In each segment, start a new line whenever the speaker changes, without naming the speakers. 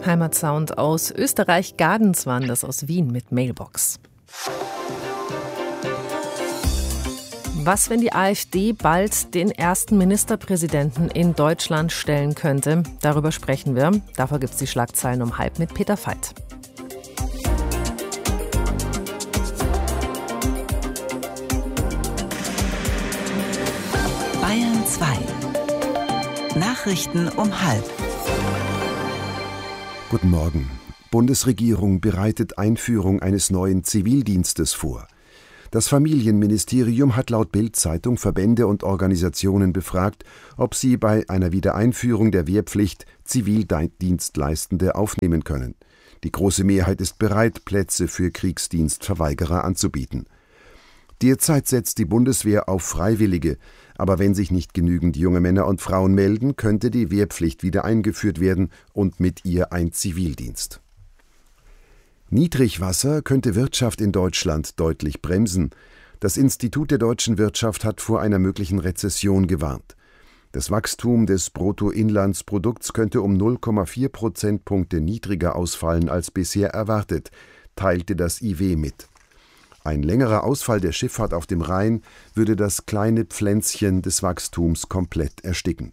Heimatsound aus Österreich. Gardens waren das aus Wien mit Mailbox. Was, wenn die AfD bald den ersten Ministerpräsidenten in Deutschland stellen könnte? Darüber sprechen wir. Davor gibt es die Schlagzeilen um 12:30 mit Peter Veit.
Bayern 2. Nachrichten um 12:30.
Guten Morgen. Bundesregierung bereitet Einführung eines neuen Zivildienstes vor. Das Familienministerium hat laut Bild-Zeitung Verbände und Organisationen befragt, ob sie bei einer Wiedereinführung der Wehrpflicht Zivildienstleistende aufnehmen können. Die große Mehrheit ist bereit, Plätze für Kriegsdienstverweigerer anzubieten. Derzeit setzt die Bundeswehr auf Freiwillige, aber wenn sich nicht genügend junge Männer und Frauen melden, könnte die Wehrpflicht wieder eingeführt werden und mit ihr ein Zivildienst. Niedrigwasser könnte Wirtschaft in Deutschland deutlich bremsen. Das Institut der deutschen Wirtschaft hat vor einer möglichen Rezession gewarnt. Das Wachstum des Bruttoinlandsprodukts könnte um 0,4 Prozentpunkte niedriger ausfallen als bisher erwartet, teilte das IW mit. Ein längerer Ausfall der Schifffahrt auf dem Rhein würde das kleine Pflänzchen des Wachstums komplett ersticken.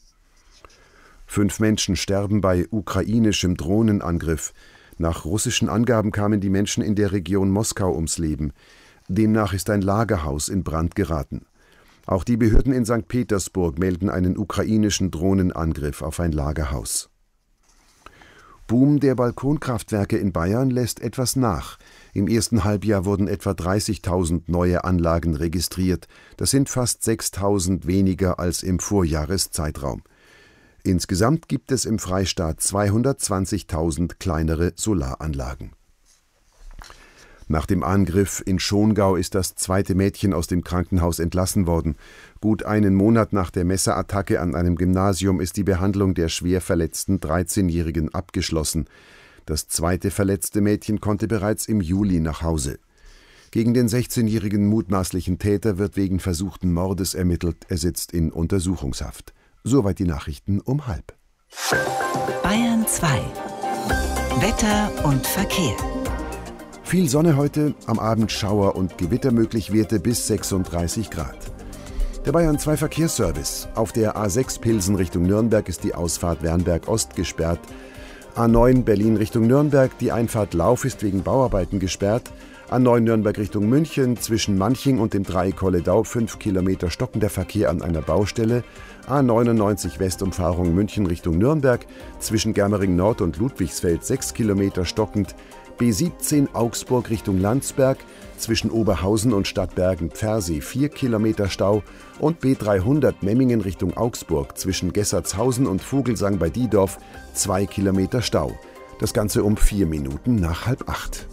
5 Menschen sterben bei ukrainischem Drohnenangriff. Nach russischen Angaben kamen die Menschen in der Region Moskau ums Leben. Demnach ist ein Lagerhaus in Brand geraten. Auch die Behörden in St. Petersburg melden einen ukrainischen Drohnenangriff auf ein Lagerhaus. Boom der Balkonkraftwerke in Bayern lässt etwas nach. Im ersten Halbjahr wurden etwa 30.000 neue Anlagen registriert. Das sind fast 6.000 weniger als im Vorjahreszeitraum. Insgesamt gibt es im Freistaat 220.000 kleinere Solaranlagen. Nach dem Angriff in Schongau ist das zweite Mädchen aus dem Krankenhaus entlassen worden. Gut einen Monat nach der Messerattacke an einem Gymnasium ist die Behandlung der schwer verletzten 13-Jährigen abgeschlossen. Das zweite verletzte Mädchen konnte bereits im Juli nach Hause. Gegen den 16-jährigen mutmaßlichen Täter wird wegen versuchten Mordes ermittelt. Er sitzt in Untersuchungshaft. Soweit die Nachrichten um 12:30.
Bayern 2. Wetter und Verkehr.
Viel Sonne heute, am Abend Schauer und Gewitter möglich, Werte bis 36 Grad. Der Bayern 2 Verkehrsservice. Auf der A6 Pilsen Richtung Nürnberg ist die Ausfahrt Wernberg Ost gesperrt. A9 Berlin Richtung Nürnberg, die Einfahrt Lauf ist wegen Bauarbeiten gesperrt. A9 Nürnberg Richtung München, zwischen Manching und dem Dreieck Kolledau 5 Kilometer stockender Verkehr an einer Baustelle. A99 Westumfahrung München Richtung Nürnberg, zwischen Germering Nord und Ludwigsfeld 6 Kilometer stockend. B17 Augsburg Richtung Landsberg, zwischen Oberhausen und Stadtbergen-Pfersee 4 Kilometer Stau und B300 Memmingen Richtung Augsburg, zwischen Gessertshausen und Vogelsang bei Diedorf 2 Kilometer Stau. Das Ganze um 4 Minuten nach 7:30.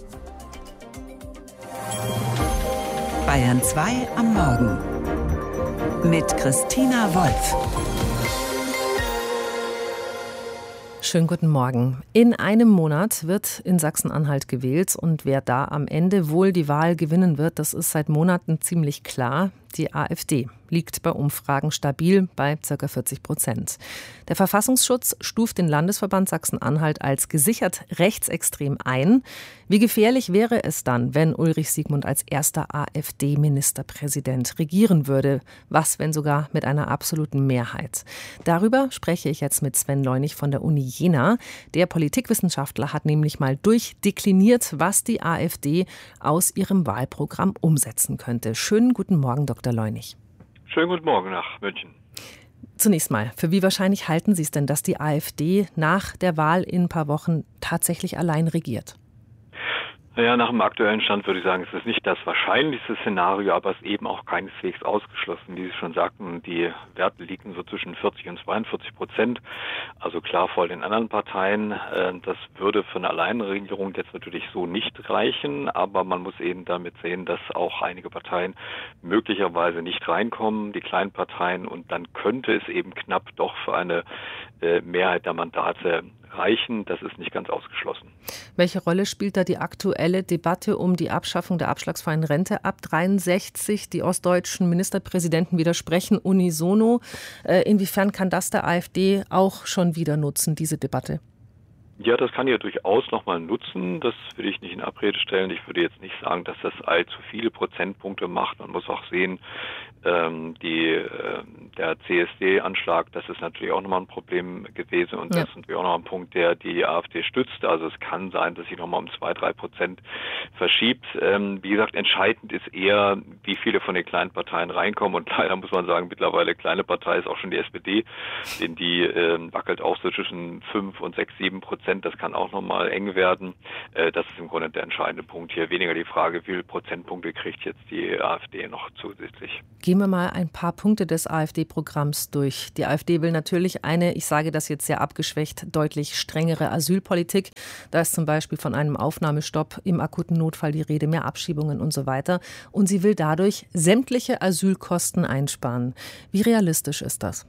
Bayern 2 am Morgen mit Christina Wolf.
Schönen guten Morgen. In einem Monat wird in Sachsen-Anhalt gewählt und wer da am Ende wohl die Wahl gewinnen wird, das ist seit Monaten ziemlich klar. Die AfD liegt bei Umfragen stabil bei ca. 40%. Der Verfassungsschutz stuft den Landesverband Sachsen-Anhalt als gesichert rechtsextrem ein. Wie gefährlich wäre es dann, wenn Ulrich Siegmund als erster AfD-Ministerpräsident regieren würde? Was, wenn sogar mit einer absoluten Mehrheit? Darüber spreche ich jetzt mit Sven Leunig von der Uni Jena. Der Politikwissenschaftler hat nämlich mal durchdekliniert, was die AfD aus ihrem Wahlprogramm umsetzen könnte. Schönen guten Morgen, Dr. Leunig.
Schönen guten Morgen nach München.
Zunächst mal, für wie wahrscheinlich halten Sie es denn, dass die AfD nach der Wahl in ein paar Wochen tatsächlich allein regiert?
Naja, nach dem aktuellen Stand würde ich sagen, es ist nicht das wahrscheinlichste Szenario, aber es ist eben auch keineswegs ausgeschlossen. Wie Sie schon sagten, die Werte liegen so zwischen 40 und 42%, also klar vor den anderen Parteien. Das würde für eine Alleinregierung jetzt natürlich so nicht reichen, aber man muss eben damit sehen, dass auch einige Parteien möglicherweise nicht reinkommen, die kleinen Parteien, und dann könnte es eben knapp doch für eine Mehrheit der Mandate reichen. Das ist nicht ganz ausgeschlossen.
Welche Rolle spielt da die aktuelle Debatte um die Abschaffung der abschlagsfreien Rente ab 63? Die ostdeutschen Ministerpräsidenten widersprechen unisono. Inwiefern kann das der AfD auch schon wieder nutzen, diese Debatte?
Ja, das kann ja durchaus nochmal nutzen. Das will ich nicht in Abrede stellen. Ich würde jetzt nicht sagen, dass das allzu viele Prozentpunkte macht. Man muss auch sehen, der CSD-Anschlag, das ist natürlich auch nochmal ein Problem gewesen und das ist natürlich auch noch ein Punkt, der die AfD stützt. Also es kann sein, dass sich nochmal um 2-3% verschiebt. Wie gesagt, entscheidend ist eher, wie viele von den kleinen Parteien reinkommen und leider muss man sagen, mittlerweile kleine Partei ist auch schon die SPD, denn die wackelt auch so zwischen 5 und 6-7%. Das kann auch nochmal eng werden. Das ist im Grunde der entscheidende Punkt hier. Weniger die Frage, wie viele Prozentpunkte kriegt jetzt die AfD noch zusätzlich.
Gehen wir mal ein paar Punkte des AfD-Programms durch. Die AfD will natürlich eine, ich sage das jetzt sehr abgeschwächt, deutlich strengere Asylpolitik. Da ist zum Beispiel von einem Aufnahmestopp im akuten Notfall die Rede, mehr Abschiebungen und so weiter. Und sie will dadurch sämtliche Asylkosten einsparen. Wie realistisch ist das?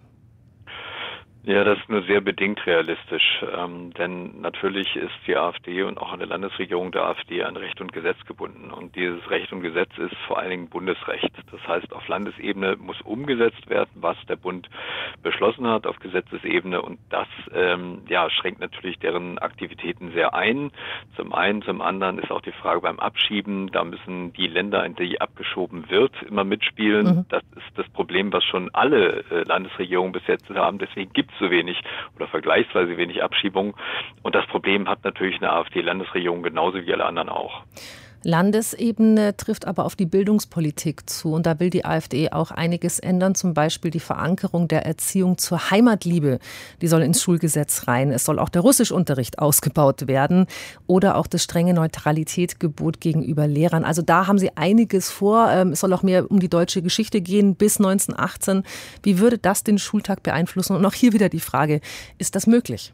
Ja, das ist nur sehr bedingt realistisch, denn natürlich ist die AfD und auch eine Landesregierung der AfD an Recht und Gesetz gebunden und dieses Recht und Gesetz ist vor allen Dingen Bundesrecht. Das heißt, auf Landesebene muss umgesetzt werden, was der Bund beschlossen hat auf Gesetzesebene und das schränkt natürlich deren Aktivitäten sehr ein. Zum einen, zum anderen ist auch die Frage beim Abschieben, da müssen die Länder, in die abgeschoben wird, immer mitspielen. Das ist das Problem, was schon alle Landesregierungen bis jetzt haben, deswegen gibt so wenig oder vergleichsweise wenig Abschiebung. Und das Problem hat natürlich eine AfD-Landesregierung genauso wie alle anderen auch.
Landesebene trifft aber auf die Bildungspolitik zu. Und da will die AfD auch einiges ändern. Zum Beispiel die Verankerung der Erziehung zur Heimatliebe. Die soll ins Schulgesetz rein. Es soll auch der Russischunterricht ausgebaut werden. Oder auch das strenge Neutralitätsgebot gegenüber Lehrern. Also da haben sie einiges vor. Es soll auch mehr um die deutsche Geschichte gehen bis 1918. Wie würde das den Schultag beeinflussen? Und auch hier wieder die Frage, ist das möglich?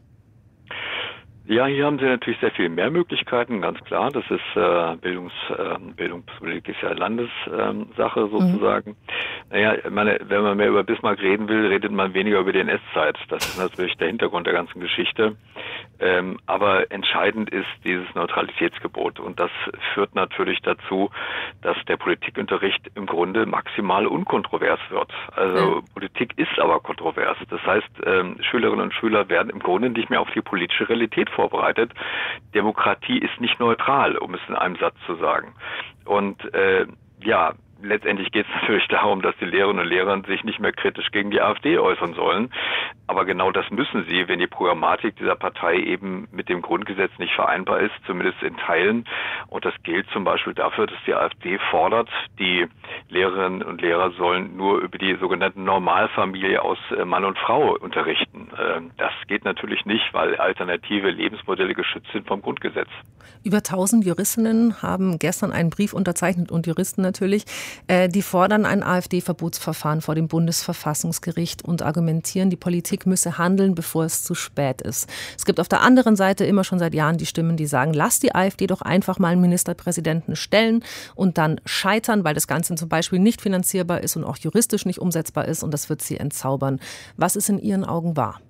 Ja, hier haben Sie natürlich sehr viel mehr Möglichkeiten, ganz klar. Das ist Bildungspolitik ist ja Landessache sozusagen. Wenn man mehr über Bismarck reden will, redet man weniger über die NS-Zeit. Das ist natürlich der Hintergrund der ganzen Geschichte. Aber entscheidend ist dieses Neutralitätsgebot und das führt natürlich dazu, dass der Politikunterricht im Grunde maximal unkontrovers wird. Also Politik ist aber kontrovers. Das heißt, Schülerinnen und Schüler werden im Grunde nicht mehr auf die politische Realität vorbereitet. Demokratie ist nicht neutral, um es in einem Satz zu sagen. Und letztendlich geht es natürlich darum, dass die Lehrerinnen und Lehrer sich nicht mehr kritisch gegen die AfD äußern sollen. Aber genau das müssen sie, wenn die Programmatik dieser Partei eben mit dem Grundgesetz nicht vereinbar ist, zumindest in Teilen. Und das gilt zum Beispiel dafür, dass die AfD fordert, die Lehrerinnen und Lehrer sollen nur über die sogenannte Normalfamilie aus Mann und Frau unterrichten. Das geht natürlich nicht, weil alternative Lebensmodelle geschützt sind vom Grundgesetz.
Über 1000 Juristinnen haben gestern einen Brief unterzeichnet und Juristen natürlich. Die fordern ein AfD-Verbotsverfahren vor dem Bundesverfassungsgericht und argumentieren, die Politik müsse handeln, bevor es zu spät ist. Es gibt auf der anderen Seite immer schon seit Jahren die Stimmen, die sagen, lass die AfD doch einfach mal einen Ministerpräsidenten stellen und dann scheitern, weil das Ganze zum Beispiel nicht finanzierbar ist und auch juristisch nicht umsetzbar ist und das wird sie entzaubern. Was ist in Ihren Augen wahr?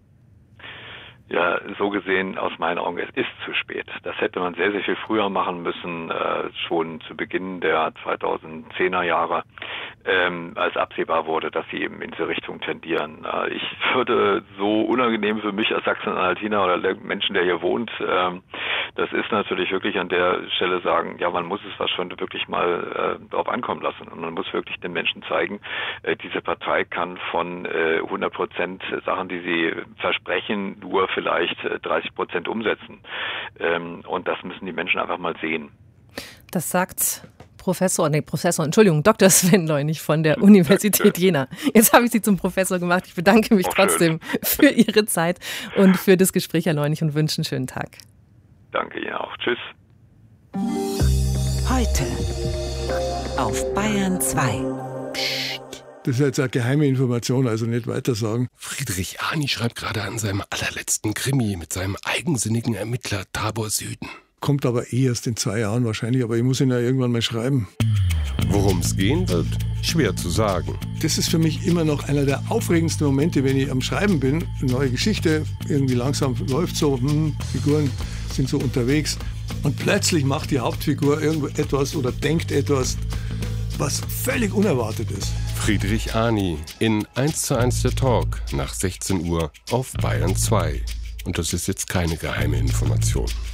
Ja, so gesehen aus meinen Augen, es ist zu spät. Das hätte man sehr, sehr viel früher machen müssen, schon zu Beginn der 2010er Jahre, als absehbar wurde, dass sie eben in diese Richtung tendieren. Ich würde so unangenehm für mich als Sachsen-Anhaltiner oder der Menschen, der hier wohnt, das ist natürlich wirklich an der Stelle sagen, ja, man muss es was schon wirklich mal drauf ankommen lassen und man muss wirklich den Menschen zeigen, diese Partei kann von 100% Sachen, die sie versprechen, nur vielleicht 30% umsetzen. Und das müssen die Menschen einfach mal sehen.
Das sagt Dr. Sven Leunig von der Universität Jena. Jetzt habe ich Sie zum Professor gemacht. Ich bedanke mich trotzdem für Ihre Zeit und für das Gespräch, Herr Leunig, und wünsche einen schönen Tag.
Danke Ihnen auch. Tschüss.
Heute auf Bayern 2.
Das ist jetzt eine geheime Information, also nicht weiter sagen.
Friedrich Arni schreibt gerade an seinem allerletzten Krimi mit seinem eigensinnigen Ermittler Tabor Süden.
Kommt aber erst in 2 Jahren wahrscheinlich, aber ich muss ihn ja irgendwann mal schreiben.
Worum es gehen wird, schwer zu sagen.
Das ist für mich immer noch einer der aufregendsten Momente, wenn ich am Schreiben bin. Eine neue Geschichte, irgendwie langsam läuft so, Figuren sind so unterwegs und plötzlich macht die Hauptfigur irgendetwas oder denkt etwas, was völlig unerwartet ist.
Friedrich Arni in 1:1 der Talk nach 16 Uhr auf Bayern 2. Und das ist jetzt keine geheime Information.